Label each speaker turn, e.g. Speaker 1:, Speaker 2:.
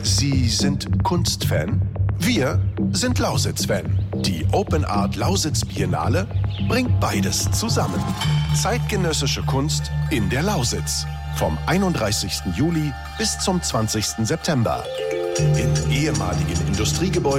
Speaker 1: Sie sind Kunstfan? Wir sind Lausitz-Fan. Die Open Art Lausitz Biennale bringt beides zusammen. Zeitgenössische Kunst in der Lausitz. Vom 31. Juli bis zum 20. September. In ehemaligen Industriegebäuden